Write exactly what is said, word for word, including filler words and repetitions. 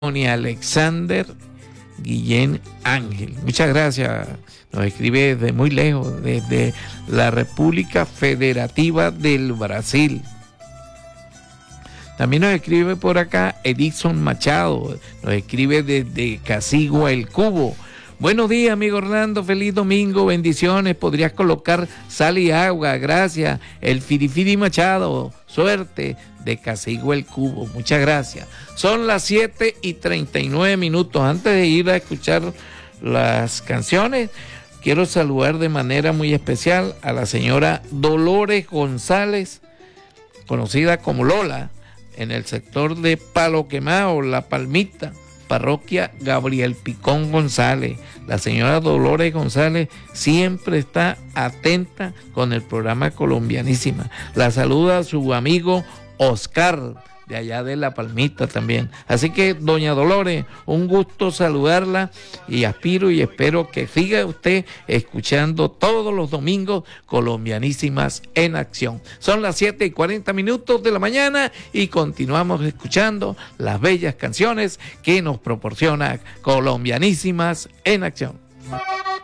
Tony Alexander Guillén Ángel. Muchas gracias. Nos escribe desde muy lejos, desde la República Federativa del Brasil. También nos escribe por acá Edison Machado. Nos escribe desde Casigua, El Cubo. Buenos días, amigo Orlando. Feliz domingo. Bendiciones. Podrías colocar sal y agua. Gracias. El Firifiri Machado. Suerte. De Casigua, El Cubo. Muchas gracias. Son las siete y treinta y nueve minutos. Antes de ir a escuchar las canciones, quiero saludar de manera muy especial a la señora Dolores González, conocida como Lola, en el sector de Palo Quemado, La Palmita, parroquia Gabriel Picón González. La señora Dolores González siempre está atenta con el programa Colombianísima. La saluda su amigo Oscar, de allá de La Palmita también. Así que, doña Dolores, un gusto saludarla y aspiro y espero que siga usted escuchando todos los domingos Colombianísimas en Acción. Son las siete y cuarenta minutos de la mañana y continuamos escuchando las bellas canciones que nos proporciona Colombianísimas en Acción.